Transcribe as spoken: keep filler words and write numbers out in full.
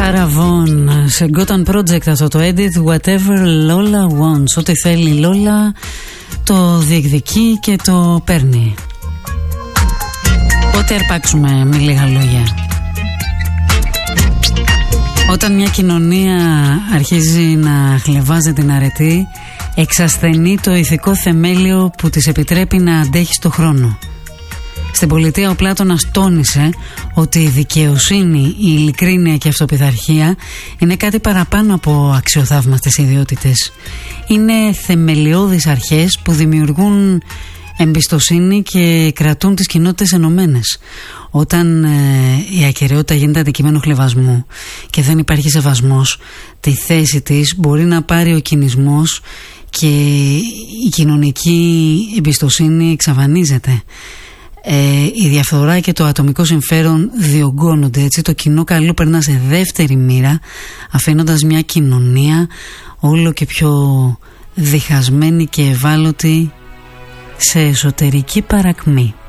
Sarah Vaughan σε Gotham Project, αυτό το edit. Whatever Lola wants. Ό,τι θέλει η Λόλα το διεκδικεί και το παίρνει. Πότε αρπάξουμε με λίγα λόγια? Όταν μια κοινωνία αρχίζει να χλευάζει την αρετή, εξασθενεί το ηθικό θεμέλιο που της επιτρέπει να αντέχει στο χρόνο. Στην πολιτεία ο Πλάτωνας τόνισε ότι η δικαιοσύνη, η ειλικρίνεια και η αυτοπειθαρχία είναι κάτι παραπάνω από αξιοθαύμαστες ιδιότητες. Είναι θεμελιώδεις αρχές που δημιουργούν εμπιστοσύνη και κρατούν τις κοινότητες ενωμένες. Όταν ε, η ακεραιότητα γίνεται αντικείμενο χλευασμού και δεν υπάρχει σεβασμός, τη θέση της μπορεί να πάρει ο κινησμός και η κοινωνική εμπιστοσύνη εξαφανίζεται. Ε, η διαφθορά και το ατομικό συμφέρον διωγγώνονται, έτσι το κοινό καλό περνά σε δεύτερη μοίρα, αφήνοντας μια κοινωνία όλο και πιο διχασμένη και ευάλωτη σε εσωτερική παρακμή.